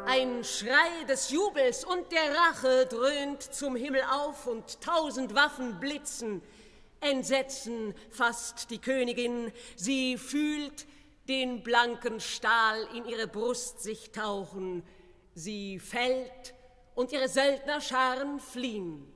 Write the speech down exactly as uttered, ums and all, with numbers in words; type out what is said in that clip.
Ein Schrei des Jubels und der Rache dröhnt zum Himmel auf und tausend Waffen blitzen. Entsetzen fasst die Königin, sie fühlt den blanken Stahl in ihre Brust sich tauchen. Sie fällt und ihre Söldnerscharen fliehen.